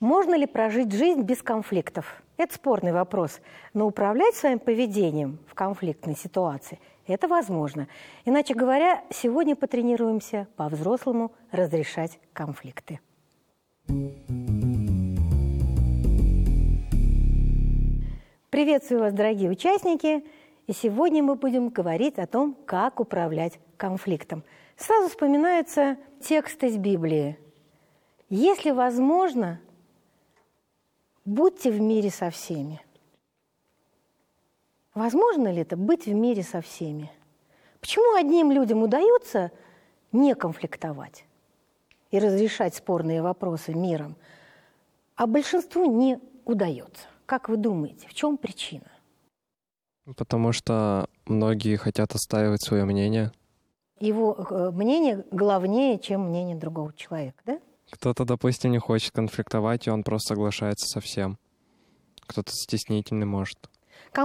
Можно ли прожить жизнь без конфликтов? Это спорный вопрос. Но управлять своим поведением в конфликтной ситуации – это возможно. Иначе говоря, сегодня потренируемся по-взрослому разрешать конфликты. Приветствую вас, дорогие участники! И сегодня мы будем говорить о том, как управлять конфликтом. Сразу вспоминается текст из Библии. «Если возможно, будьте в мире со всеми». Возможно ли это быть в мире со всеми? Почему одним людям удается не конфликтовать и разрешать спорные вопросы миром, а большинству не удается? Как вы думаете, в чем причина? Потому что многие хотят отстаивать свое мнение. Его мнение главнее, чем мнение другого человека, да? Кто-то, допустим, не хочет конфликтовать, и он просто соглашается со всем. Кто-то стеснительный может.